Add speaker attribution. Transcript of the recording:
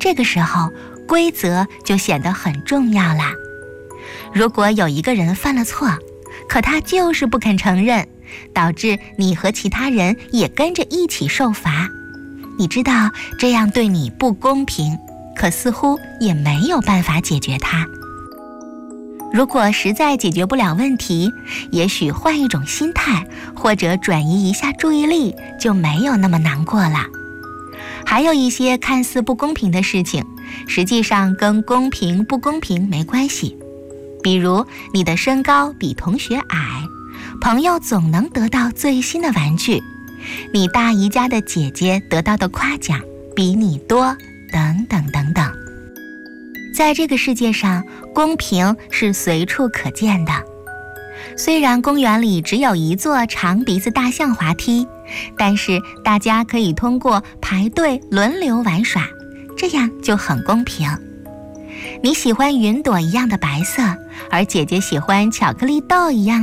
Speaker 1: 这个时候，规则就显得很重要啦。如果有一个人犯了错，可他就是不肯承认，导致你和其他人也跟着一起受罚，你知道这样对你不公平，可似乎也没有办法解决它。如果实在解决不了问题，也许换一种心态，或者转移一下注意力，就没有那么难过了。还有一些看似不公平的事情，实际上跟公平不公平没关系。比如你的身高比同学矮，朋友总能得到最新的玩具，你大姨家的姐姐得到的夸奖比你多，等等等等。在这个世界上，公平是随处可见的。虽然公园里只有一座长鼻子大象滑梯，但是大家可以通过排队轮流玩耍，这样就很公平。你喜欢云朵一样的白色，而姐姐喜欢巧克力豆一样